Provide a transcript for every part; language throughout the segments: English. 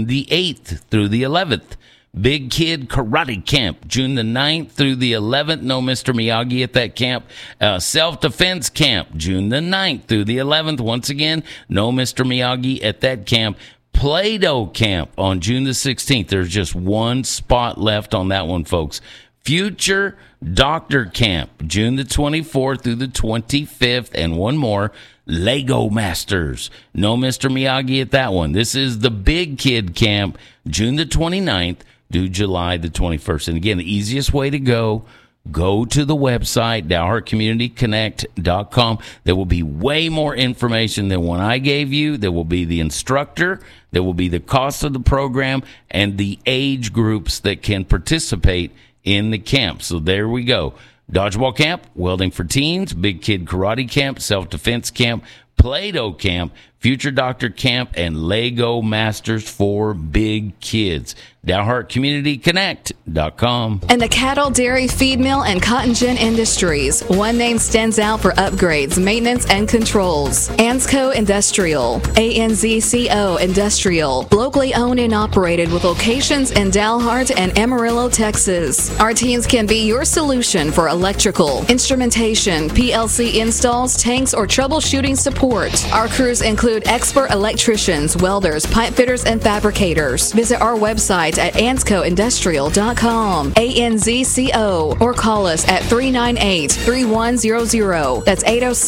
June the 8th through the 11th. Big Kid Karate Camp, June the 9th through the 11th. No Mr. Miyagi at that camp. Self-Defense Camp, June the 9th through the 11th. Once again, no Mr. Miyagi at that camp. Play-Doh Camp on June the 16th. There's just one spot left on that one, folks. Future Doctor Camp, June the 24th through the 25th. And one more, Lego Masters. No Mr. Miyagi at that one. This is the Big Kid Camp, June the 29th. Due July the 21st. And again, the easiest way to go to the website, DalhartCommunityConnect.com. There will be way more information than what I gave you. There will be the instructor. There will be the cost of the program and the age groups that can participate in the camp. So there we go. Dodgeball Camp, Welding for Teens, Big Kid Karate Camp, Self-Defense Camp, Play-Doh Camp, Future Doctor Camp, and Lego Masters for Big Kids. DalhartCommunityConnect.com. And the cattle, dairy, feed mill, and cotton gin industries. One name stands out for upgrades, maintenance, and controls. Ansco Industrial. ANZCO Industrial. Locally owned and operated with locations in Dalhart and Amarillo, Texas. Our teams can be your solution for electrical, instrumentation, PLC installs, tanks, or troubleshooting support. Our crews include expert electricians, welders, pipe fitters, and fabricators. Visit our website at ANZCOindustrial.com, ANZCO, or call us at 398-3100. That's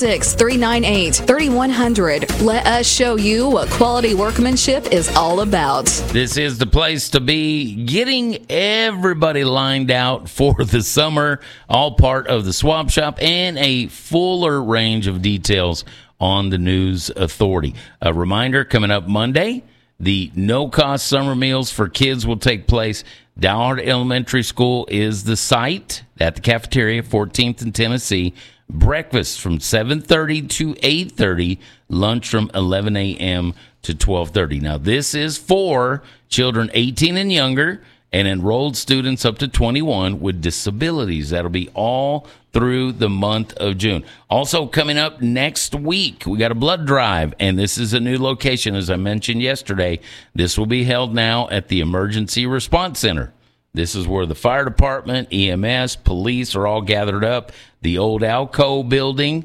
806-398-3100. Let us show you what quality workmanship is all about. This is the place to be, getting everybody lined out for the summer, all part of the Swap Shop, and a fuller range of details on the News Authority. A reminder, coming up Monday, the no-cost summer meals for kids will take place. Dalhart Elementary School is the site at the cafeteria, 14th and Tennessee. Breakfast from 7:30 to 8:30. Lunch from 11 a.m. to 12:30. Now, this is for children 18 and younger and enrolled students up to 21 with disabilities. That'll be all through the month of June. Also coming up next week, we got a blood drive, and this is a new location, as I mentioned yesterday. This will be held now at the Emergency Response Center. This is where the fire department, EMS, police are all gathered up. The old Alco building,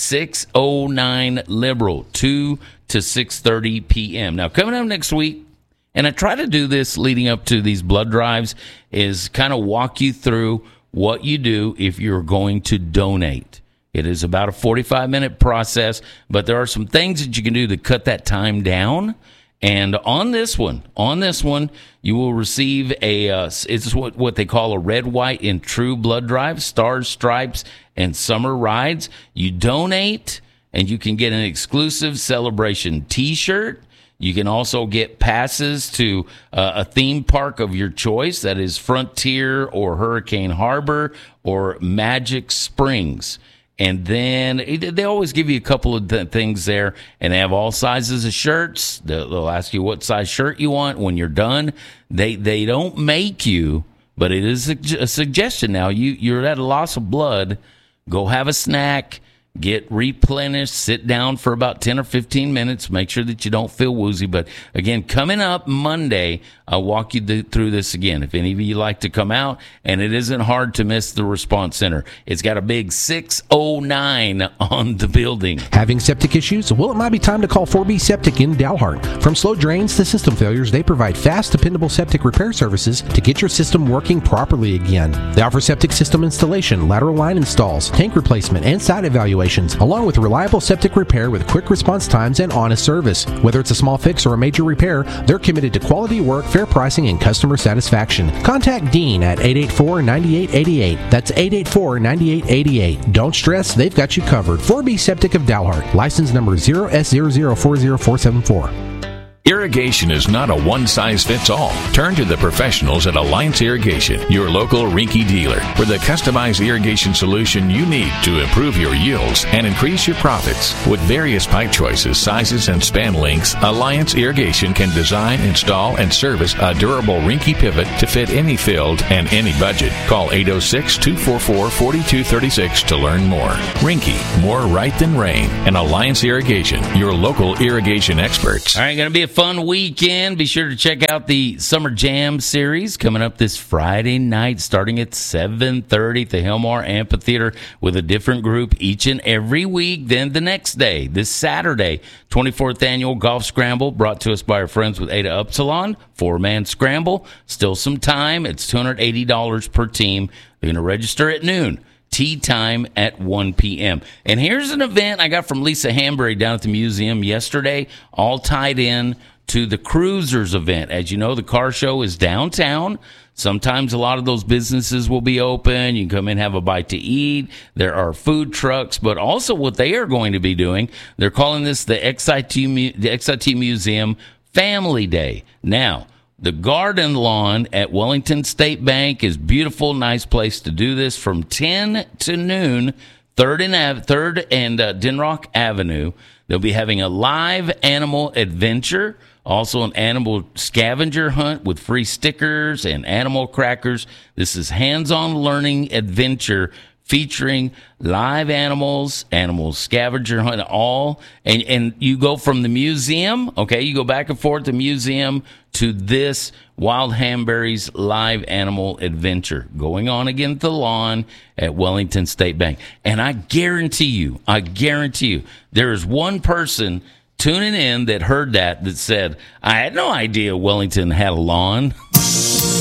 609 Liberal, 2 to 6:30 p.m. Now, coming up next week, and I try to do this leading up to these blood drives, is kind of walk you through what you do if you're going to donate. It is about a 45-minute process, but there are some things that you can do to cut that time down. And on this one, you will receive it's what they call a red, white, and true blood drive, stars, stripes, and summer rides. You donate, and you can get an exclusive celebration T-shirt. You can also get passes to a theme park of your choice, that is Frontier or Hurricane Harbor or Magic Springs. And then they always give you a couple of things there, and they have all sizes of shirts. They'll ask you what size shirt you want when you're done. They don't make you, but it is a suggestion now. You're at a loss of blood, go have a snack, get replenished, sit down for about 10 or 15 minutes, make sure that you don't feel woozy. But again, coming up Monday, I'll walk you through this again. If any of you like to come out, and it isn't hard to miss the response center. It's got a big 609 on the building. Having septic issues? Well, it might be time to call 4B Septic in Dalhart. From slow drains to system failures, they provide fast, dependable septic repair services to get your system working properly again. They offer septic system installation, lateral line installs, tank replacement, and site evaluations, along with reliable septic repair with quick response times and honest service. Whether it's a small fix or a major repair, they're committed to quality work, fair pricing, and customer satisfaction. Contact Dean at 884-9888. That's 884-9888. Don't stress, they've got you covered. 4B Septic of Dalhart. License number 0S0040474. Irrigation is not a one-size-fits-all. Turn to the professionals at Alliance Irrigation, your local Rinky dealer, for the customized irrigation solution you need to improve your yields and increase your profits. With various pipe choices, sizes, and span lengths, Alliance Irrigation can design, install, and service a durable Rinky pivot to fit any field and any budget. Call 806-244-4236 to learn more. Rinky, more right than rain, and Alliance Irrigation, your local irrigation experts. All right, going to be a fun weekend. Be sure to check out the Summer Jam series coming up this Friday night, starting at 7:30 at the Helmar Amphitheater with a different group each and every week. Then the next day, this Saturday, 24th Annual Golf Scramble, brought to us by our friends with Ada Upsilon. 4-man scramble. Still some time. It's $280 per team. They're going to register at noon. Tea time at 1 p.m. And here's an event I got from Lisa Hambury down at the museum yesterday, all tied in to the Cruisers event. As you know, the car show is downtown. Sometimes a lot of those businesses will be open. You can come in, have a bite to eat. There are food trucks, but also what they are going to be doing, they're calling this the XIT Museum Family Day. Now, the garden lawn at Wellington State Bank is beautiful, nice place to do this from 10 to noon, 3rd and Denrock Avenue. They'll be having a live animal adventure, also an animal scavenger hunt with free stickers and animal crackers. This is hands-on learning adventure featuring live animals, scavenger hunt, all. And you go from the museum, okay, you go back and forth the museum to this Wild Hamberries live animal adventure going on again at the lawn at Wellington State Bank. And I guarantee you, there is one person tuning in that heard that said, I had no idea Wellington had a lawn.